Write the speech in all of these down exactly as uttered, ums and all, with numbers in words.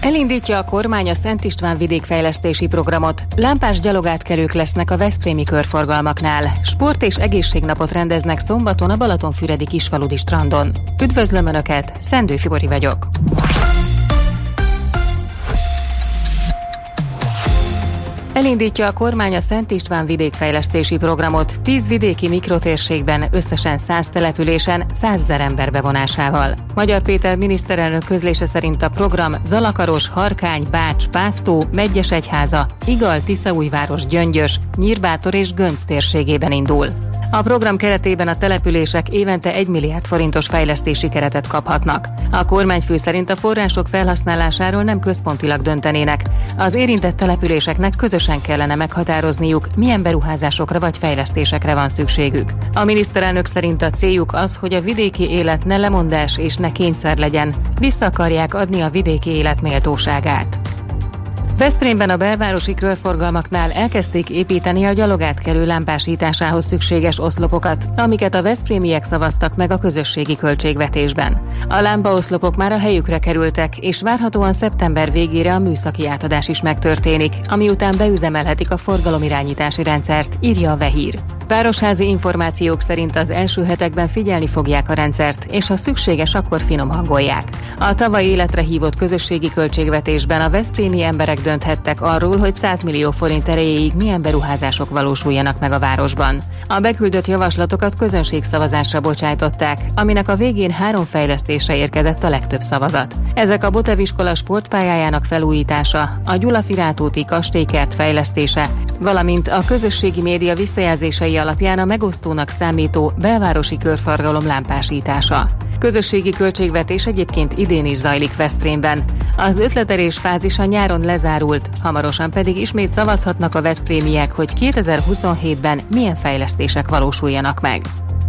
Elindítja a kormány a Szent István vidékfejlesztési programot. Lámpás gyalogátkelők lesznek a veszprémi körforgalmaknál. Sport- és egészségnapot rendeznek szombaton a Balatonfüredi Kisfaludi strandon. Üdvözlöm Önöket, Szendő Fibori vagyok. Elindítja a kormány a Szent István vidékfejlesztési programot tíz vidéki mikrotérségben, összesen száz településen, százezer ember bevonásával. Magyar Péter miniszterelnök közlése szerint a program Zalakaros, Harkány, Bács, Pásztó, Medgyesegyháza, Igal, Tiszaújváros, Gyöngyös, Nyírbátor és Gönc térségében indul. A program keretében a települések évente egy milliárd forintos fejlesztési keretet kaphatnak. A kormányfő szerint a források felhasználásáról nem központilag döntenének. Az érintett településeknek közösen kellene meghatározniuk, milyen beruházásokra vagy fejlesztésekre van szükségük. A miniszterelnök szerint a céljuk az, hogy a vidéki élet ne lemondás és ne kényszer legyen. Vissza akarják adni a vidéki élet méltóságát. Veszprémben a belvárosi körforgalmaknál elkezdték építeni a gyalogátkelő lámpásításához szükséges oszlopokat, amiket a veszprémiek szavaztak meg a közösségi költségvetésben. A lámpaoszlopok már a helyükre kerültek, és várhatóan szeptember végére a műszaki átadás is megtörténik, ami után beüzemelhetik a forgalomirányítási rendszert, írja a Vehír. Városházi információk szerint az első hetekben figyelni fogják a rendszert, és ha szükséges, akkor finom hangolják. A tavaly életre hívott közösségi költségvetésben a veszprémi emberek dönthettek arról, hogy száz millió forint erejéig milyen beruházások valósuljanak meg a városban. A beküldött javaslatokat közönségszavazásra bocsájtották, aminek a végén három fejlesztésre érkezett a legtöbb szavazat. Ezek a Botev-iskola sportpályájának felújítása, a Gyulafirát-úti kastélykert fejlesztése, valamint a közösségi média visszajelzései alapján a megosztónak számító belvárosi körforgalom lámpásítása. Közösségi költségvetés egyébként idén is zajlik Veszprémben. Az ötletelés fázisa nyáron lezárult, hamarosan pedig ismét szavazhatnak a veszprémiek, hogy kétezer-huszonhétben milyen fejlesztések valósuljanak meg.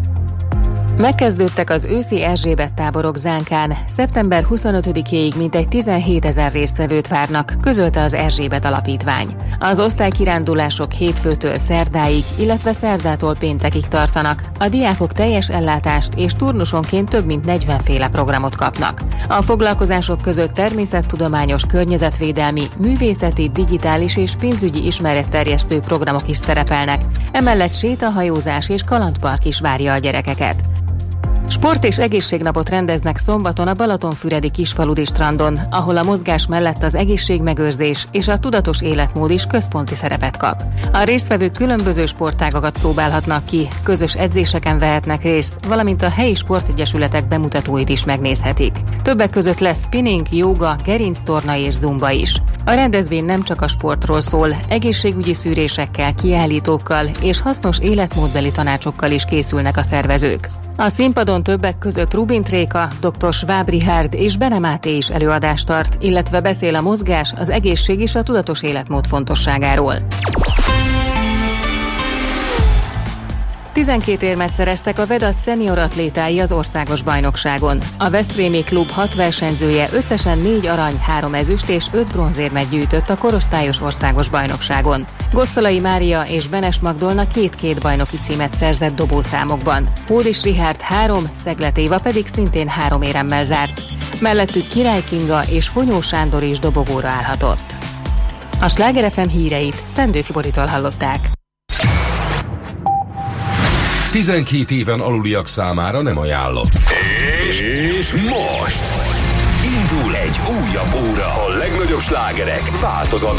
Megkezdődtek az őszi Erzsébet táborok Zánkán. szeptember huszonötödikéig mintegy tizenhétezer résztvevőt várnak, közölte az Erzsébet Alapítvány. Az osztálykirándulások hétfőtől szerdáig, illetve szerdától péntekig tartanak. A diákok teljes ellátást és turnusonként több mint negyven féle programot kapnak. A foglalkozások között természettudományos, környezetvédelmi, művészeti, digitális és pénzügyi ismeretterjesztő programok is szerepelnek. Emellett sétahajózás és kalandpark is várja a gyerekeket. Sport- és egészségnapot rendeznek szombaton a Balatonfüredi Kisfaludi strandon, ahol a mozgás mellett az egészségmegőrzés és a tudatos életmód is központi szerepet kap. A résztvevők különböző sportágakat próbálhatnak ki, közös edzéseken vehetnek részt, valamint a helyi sportegyesületek bemutatóit is megnézhetik. Többek között lesz spinning, jóga, gerinctorna és zumba is. A rendezvény nem csak a sportról szól, egészségügyi szűrésekkel, kiállítókkal és hasznos életmódbeli tanácsokkal is készülnek a szervezők. A színpadon többek között Rubin Tréka, dr. Schwab Richard és Bene Máté is előadást tart, illetve beszél a mozgás, az egészség és a tudatos életmód fontosságáról. tizenkét érmet szereztek a Vedat szenior atlétái az országos bajnokságon. A veszprémi klub hat versenyzője összesen négy arany, három ezüst és öt bronzérmet gyűjtött a korosztályos országos bajnokságon. Gosszalai Mária és Benes Magdolna két-két bajnoki címet szerzett dobószámokban. Hódis Richárd három, Szeglet Éva pedig szintén három éremmel zárt. Mellettük Király Kinga és Fonyó Sándor is dobogóra állhatott. A Sláger ef em híreit Szendő Fiboritól hallották. tizenkét éven aluliak számára nem ajánlott. És most indul egy újabb óra. A legnagyobb slágerek változatlan